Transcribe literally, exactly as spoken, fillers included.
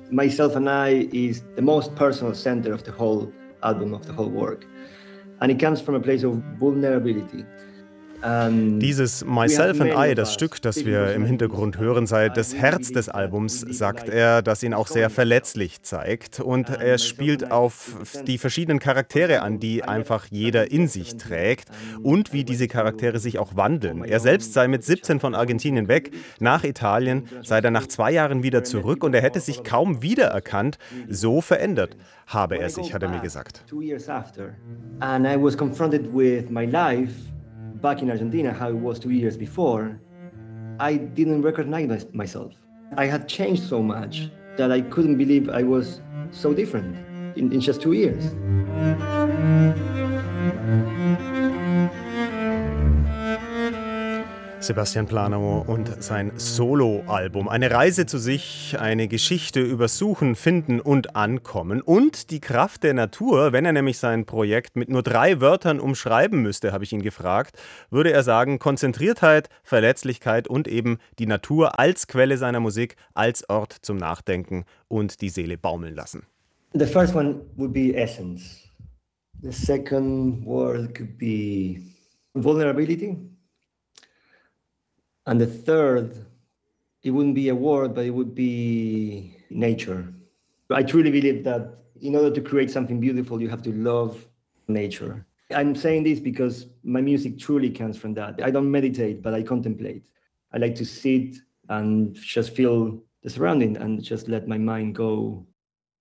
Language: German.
Myself and I is the most personal center of the whole album, of the whole work. And it comes from a place of vulnerability. Dieses Myself and I, das Stück, das wir im Hintergrund hören, sei das Herz des Albums, sagt er, das ihn auch sehr verletzlich zeigt. Und er spielt auf die verschiedenen Charaktere an, die einfach jeder in sich trägt und wie diese Charaktere sich auch wandeln. Er selbst sei mit siebzehn von Argentinien weg, nach Italien, sei dann nach zwei Jahren wieder zurück und er hätte sich kaum wiedererkannt. So verändert habe er sich, hat er mir gesagt. And I was confronted with my life back in Argentina, how it was two years before. I didn't recognize myself. I had changed so much that I couldn't believe I was so different in, in just two years. Sebastian Planamo und sein Solo-Album. Eine Reise zu sich, eine Geschichte über Suchen, Finden und Ankommen. Und die Kraft der Natur, wenn er nämlich sein Projekt mit nur drei Wörtern umschreiben müsste, habe ich ihn gefragt, würde er sagen, Konzentriertheit, Verletzlichkeit und eben die Natur als Quelle seiner Musik, als Ort zum Nachdenken und die Seele baumeln lassen. The first one would be essence. The second word could be vulnerability. And the third, it wouldn't be a word, but it would be nature. I truly believe that in order to create something beautiful, you have to love nature. I'm saying this because my music truly comes from that. I don't meditate, but I contemplate. I like to sit and just feel the surrounding and just let my mind go